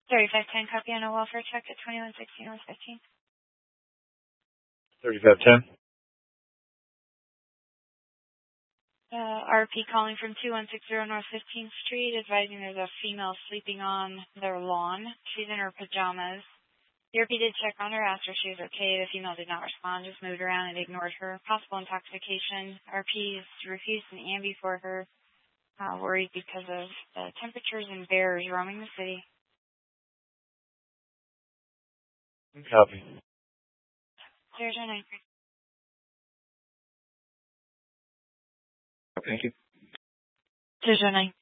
3510, copy on a welfare check at 2116 North 15th. 3510. RP calling from 2160 North 15th Street, advising there's a female sleeping on their lawn. She's in her pajamas. The RP did check on her, asked her if she was okay. The female did not respond, just moved around and ignored her. Possible intoxication. RP refused an ambi for her, worried because of the temperatures and bears roaming the city. Copy. 009. Thank you. 009.